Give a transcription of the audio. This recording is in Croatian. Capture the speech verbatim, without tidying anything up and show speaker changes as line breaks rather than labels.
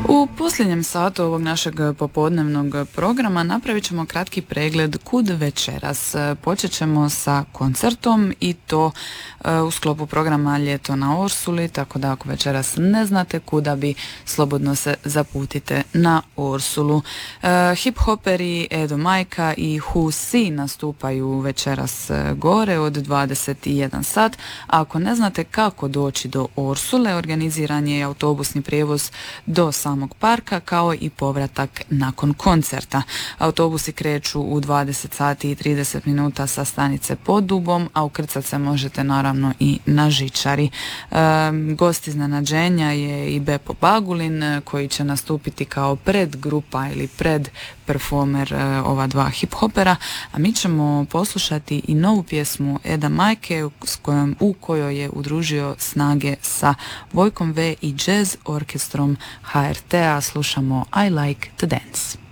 U posljednjem satu ovog našeg popodnevnog programa napravit ćemo kratki pregled kud večeras. Počet ćemo sa koncertom i to u sklopu programa Ljeto na Orsuli, tako da ako večeras ne znate kuda bi, slobodno se zaputite na Orsulu. Hip-hoperi Edo Majka i Who Si nastupaju večeras gore od dvadeset i jedan sat. A ako ne znate kako doći do Orsule, organiziran je autobusni prijevoz do samog parka kao i povratak nakon koncerta. Autobusi kreću u dvadeset sati i trideset minuta sa stanice Pod Dubom, a ukrcat se možete naravno i na Žičari. E, gost iznenađenja je i Bepo Bagulin koji će nastupiti kao predgrupa ili pred performer e, ova dva hip-hopera, a mi ćemo poslušati i novu pjesmu Eda Majke s kojom, u kojoj je udružio snage sa Vojkom V i jazz orkestrom H R T-a. Slušamo I Like to Dance.